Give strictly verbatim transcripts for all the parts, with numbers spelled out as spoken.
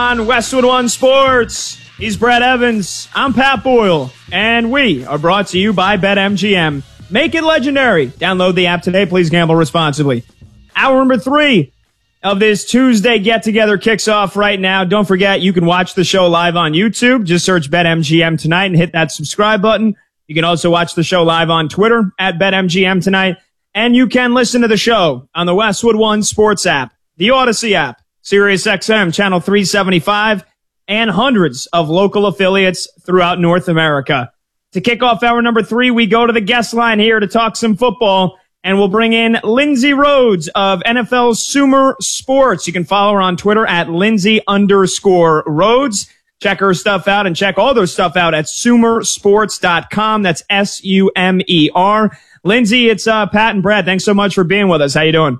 On Westwood One Sports, he's Brad Evans, I'm Pat Boyle, and we are brought to you by BetMGM. Make it legendary. Download the app today. Please gamble responsibly. Hour number three of this Tuesday get-together kicks off right now. Don't forget, you can watch the show live on YouTube. Just search BetMGM tonight and hit that subscribe button. You can also watch the show live on Twitter at BetMGM tonight. And you can listen to the show on the Westwood One Sports app, the Odyssey app, Sirius X M Channel three seventy-five, and hundreds of local affiliates throughout North America. To kick off hour number three, we go to the guest line here to talk some football, and we'll bring in Lindsay Rhodes of N F L Sumer Sports. You can follow her on Twitter at Lindsay underscore Rhodes. Check her stuff out and check all their stuff out at sumer sports dot com. That's S U M E R. Lindsay, it's uh, Pat and Brad. Thanks so much for being with us. How you doing?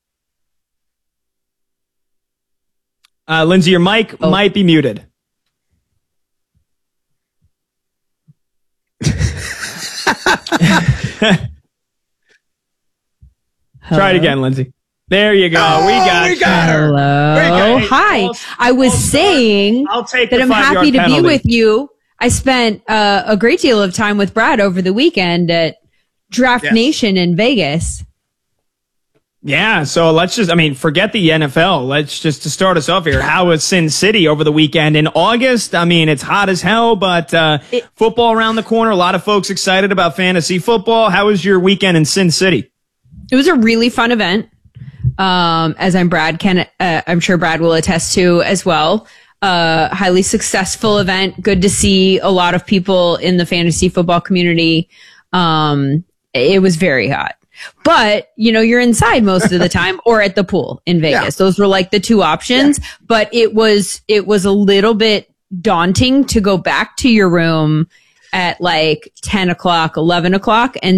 Uh, Lindsay, your mic oh. might be muted. Try it again, Lindsay. There you go. Oh, we got, we got her. Hello. We got her. Hi. I'll, I was I'll saying I'll take that I'm happy to penalty. be with you. I spent uh, a great deal of time with Brad over the weekend at Draft yes. Nation in Vegas. Yeah, so let's just, I mean, forget the N F L. Let's just, to start us off here, how was Sin City over the weekend in August? I mean, it's hot as hell, but uh, it, football around the corner. A lot of folks excited about fantasy football. How was your weekend in Sin City? It was a really fun event. Um, as I'm Brad can, uh, I'm sure Brad will attest to as well. Uh, highly successful event. Good to see a lot of people in the fantasy football community. Um, it was very hot, but you know, you're inside most of the time or at the pool in Vegas. Yeah. Those were like the two options, yeah. but it was, it was a little bit daunting to go back to your room at like ten o'clock, eleven o'clock and